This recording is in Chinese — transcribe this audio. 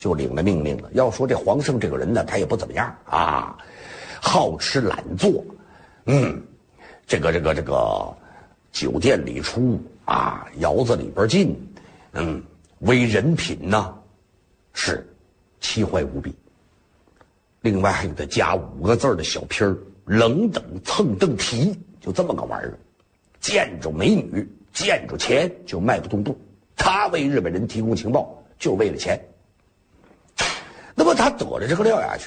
就领了命令了。要说这黄胜这个人呢，他也不怎么样啊，好吃懒做，这个酒店里出啊，窑子里边进，为人品呢是奇坏无比。另外还给他加5个字的小批儿：冷等蹭蹬皮，就这么个玩意儿。见着美女，见着钱就迈不动步。他为日本人提供情报，就是为了钱。那么他得了这个廖雅群